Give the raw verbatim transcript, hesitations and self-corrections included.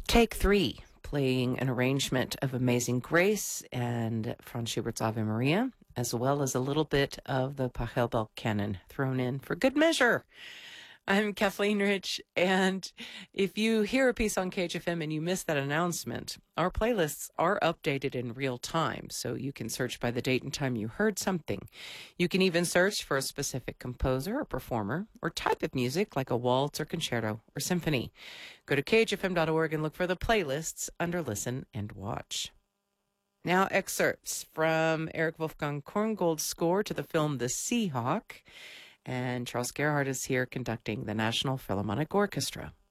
Take Three, playing an arrangement of Amazing Grace and Franz Schubert's Ave Maria, as well as a little bit of the Pachelbel canon thrown in for good measure. I'm Kathleen Rich, and if you hear a piece on K H F M and you miss that announcement, our playlists are updated in real time, so you can search by the date and time you heard something. You can even search for a specific composer or performer or type of music like a waltz or concerto or symphony. Go to K H F M dot org and look for the playlists under Listen and Watch. Now, excerpts from Eric Wolfgang Korngold's score to the film The Seahawk. And Charles Gerhardt is here conducting the National Philharmonic Orchestra.